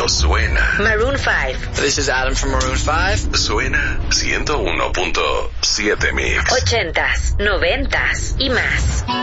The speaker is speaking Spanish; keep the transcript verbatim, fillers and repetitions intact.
suena. Maroon five. This is Adam from Maroon five. Suena ciento uno punto siete Mix. Ochentas, noventas y más.